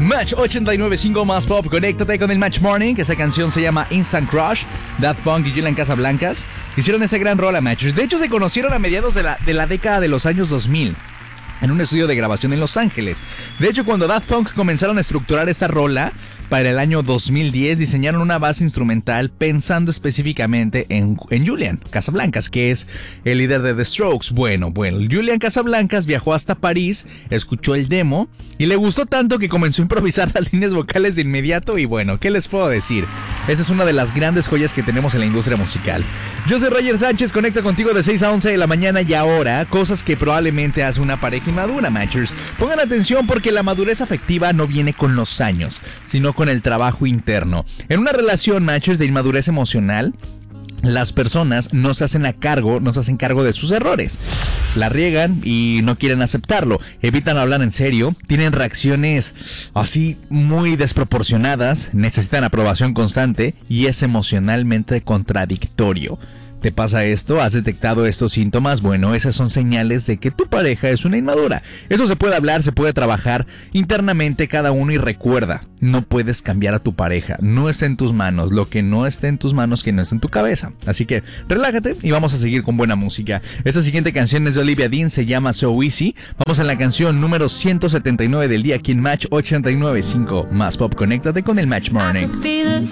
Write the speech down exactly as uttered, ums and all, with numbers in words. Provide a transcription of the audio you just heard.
Match ochenta y nueve punto cinco más pop. Conéctate con el Match Morning. Esa canción se llama Instant Crush. Daft Punk y Julian Casablancas hicieron ese gran rol a Matchers. De hecho, se conocieron a mediados de la, de la década de los años dos mil. En un estudio de grabación en Los Ángeles. De hecho, cuando Daft Punk comenzaron a estructurar esta rola para el año dos mil diez, diseñaron una base instrumental pensando específicamente en, en Julian Casablancas, que es el líder de The Strokes. Bueno, bueno, Julian Casablancas viajó hasta París, escuchó el demo y le gustó tanto que comenzó a improvisar las líneas vocales de inmediato. Y bueno, ¿qué les puedo decir? Esa es una de las grandes joyas que tenemos en la industria musical. Yo soy Roger Sánchez, conecta contigo de seis a once de la mañana y ahora, cosas que probablemente hace una pareja inmadura, Matchers. Pongan atención porque la madurez afectiva no viene con los años, sino con el trabajo interno. En una relación, Matchers, de inmadurez emocional, las personas no se hacen a cargo, no se hacen cargo de sus errores. La riegan y no quieren aceptarlo. Evitan hablar en serio. Tienen reacciones así muy desproporcionadas. Necesitan aprobación constante y es emocionalmente contradictorio. ¿Te pasa esto? ¿Has detectado estos síntomas? Bueno, esas son señales de que tu pareja es una inmadura. Eso se puede hablar, se puede trabajar internamente cada uno y recuerda, no puedes cambiar a tu pareja. No está en tus manos. Lo que no está en tus manos, que no está en tu cabeza. Así que relájate y vamos a seguir con buena música. Esta siguiente canción es de Olivia Dean, se llama So Easy. Vamos a la canción número ciento setenta y nueve del día aquí en Match ochenta y nueve punto cinco. Más pop, conéctate con el Match Morning.